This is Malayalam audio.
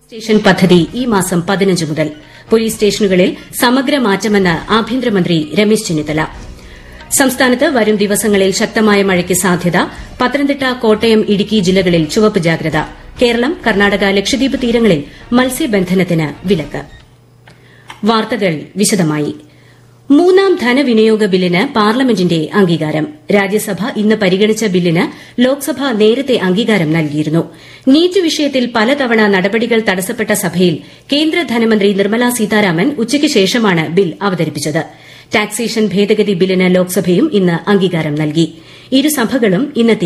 സ്റ്റേഷൻ പദ്ധതി ഈ മാസം 15 മുതൽ പോലീസ് സ്റ്റേഷനുകളിൽ സമഗ്ര മാറ്റമെന്ന് ആഭ്യന്തരമന്ത്രി രമേശ് ചെന്നിത്തല. സംസ്ഥാനത്ത് വരും ദിവസങ്ങളിൽ ശക്തമായ മഴയ്ക്ക് സാധ്യത. പത്തനംതിട്ട, കോട്ടയം, ഇടുക്കി ജില്ലകളിൽ ചുവപ്പ് ജാഗ്രത. കേരളം, കർണാടക, ലക്ഷദ്വീപ് തീരങ്ങളിൽ മത്സ്യബന്ധനത്തിന് വിലക്ക്. വാർത്തകൾ വിശദമായി. മൂന്നാം ധനവിനിയോഗ ബില്ലിന് പാർലമെന്റിന്റെ അംഗീകാരം. രാജ്യസഭ ഇന്ന് പരിഗണിച്ച ബില്ലിന് ലോക്സഭ നേരത്തെ അംഗീകാരം നൽകിയിരുന്നു. നീറ്റ് വിഷയത്തിൽ പലതവണ നടപടികൾ തടസ്സപ്പെട്ട സഭയിൽ കേന്ദ്ര ധനമന്ത്രി നിർമ്മലാ സീതാരാമൻ ഉച്ചയ്ക്ക് ശേഷമാണ് ബിൽ അവതരിപ്പിച്ചത്. ടാക്സേഷൻ ഭേദഗതി ബില്ലിന് ലോക്സഭയും ഇന്ന് അംഗീകാരം നൽകി. ഇരുസഭകളും ഇന്നത്തെ